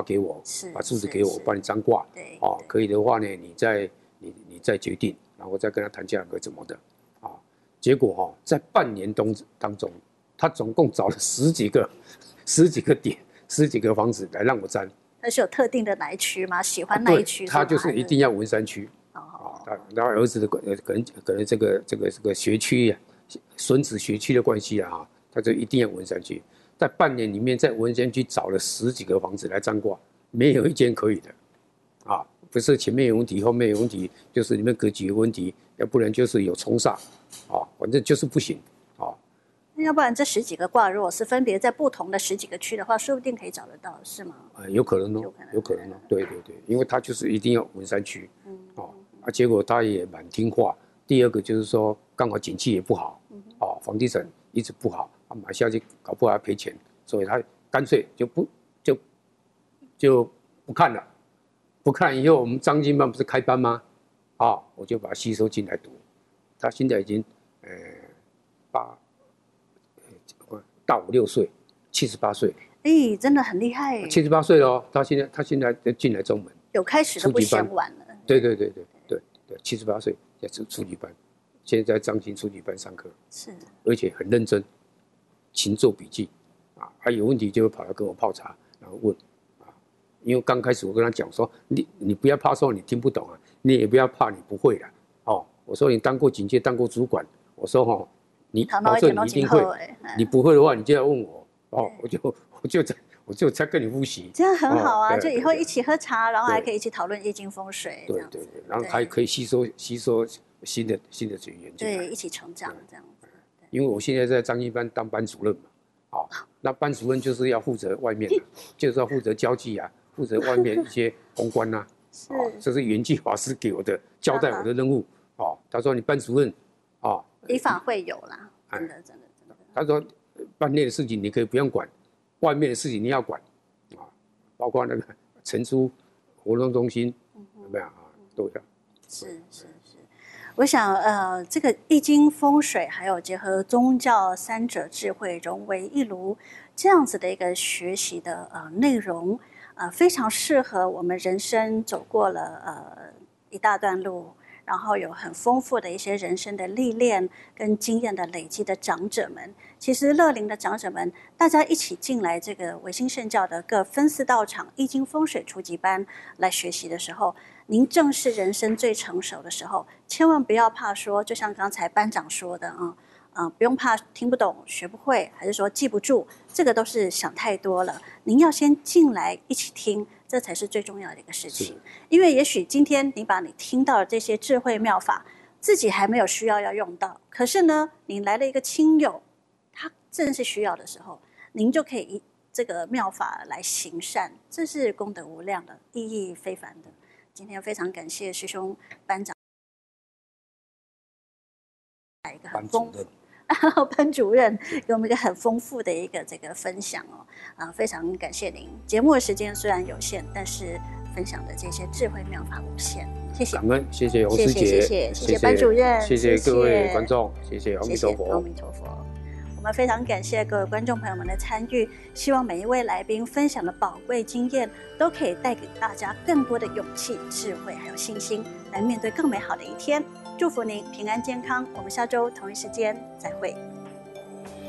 给我，把数字给我，帮你占卦。 对， 可以的话呢，你再决定，然后再跟他谈价格怎么的。结果在半年当中，他总共找了十几个点、10几个房子来让我占。 他是有特定的哪一区吗？喜欢哪一区？ 他就是一定要文山区。他儿子的可能这个学区呀，孙子学区的关系啊，他就一定要文山区。在半年里面，在文山区找了10几个房子来占卦，没有一间可以的。不是前面有问题，后面有问题，就是里面格局有问题，要不然就是有冲煞，反正就是不行。 那要不然这10几个卦，如果是分别在不同的10几个区的话，说不定可以找得到，是吗？ 有可能哦，有可能哦，对，因为他就是一定要文山区，结果他也蛮听话。第二个就是说，刚好景气也不好，房地产一直不好，买下去搞不好还赔钱，所以他干脆就不看了。不看以后，我们张经班不是开班吗？我就把他吸收进来读。他现在已经大我6岁，78岁。 真的很厉害。 78岁了哦，他现在进来中门， 有开始都不嫌晚了。 对，78岁在初级班，现在在张经初级班上课， 是， 而且很认真，勤做笔记，有问题就会跑来跟我泡茶，然后问。因为刚开始我跟他讲说，你不要怕说你听不懂啊，你也不要怕你不会了。我说你当过警戒，当过主管，我说你保证你一定会，你不会的话你就要问我，我就再跟你复习。 这样很好啊，就以后一起喝茶，然后还可以一起讨论易经风水。 对，然后还可以吸收新的学员。 对，一起成长这样子。 因为我现在在张一班当班主任嘛，那班主任就是要负责外面的，就是要负责交际啊。负责外面一些公关呐，这是圆寂法师给我的交代我的任务。他说你班主任， 依法会有啦，真的。 他说班内的事情你可以不用管，外面的事情你要管，包括那个成都活动中心有没有都要。 是。我想这个易经风水还有结合宗教3者智慧融为一炉这样子的一个学习的内容。非常适合我们人生走过了一大段路，然后有很丰富的一些人生的历练跟经验的累积的长者们。其实乐龄的长者们，大家一起进来这个维新圣教的各分寺道场易经风水初级班来学习的时候，您正是人生最成熟的时候，千万不要怕说，就像刚才班长说的不用怕听不懂、学不会，还是说记不住，这个都是想太多了。您要先进来一起听，这才是最重要的一个事情。因为也许今天你把你听到的这些智慧妙法，自己还没有需要用到，可是呢，你来了一个亲友，他正是需要的时候，您就可以以这个妙法来行善，这是功德无量的，意义非凡的。今天非常感谢师兄班长，一个很丰富。班主任给我们一个很丰富的一个这个分享非常感谢您。节目的时间虽然有限，但是分享的这些智慧妙法无限。谢谢， 感恩，谢谢洪师姐， 谢谢班主任， 谢谢各位观众，谢谢阿弥陀佛， 阿弥陀佛。我们非常感谢各位观众朋友们的参与，希望每一位来宾分享的宝贵经验，都可以带给大家更多的勇气、智慧还有信心，来面对更美好的一天。祝福您平安健康，我们下周同一时间再会。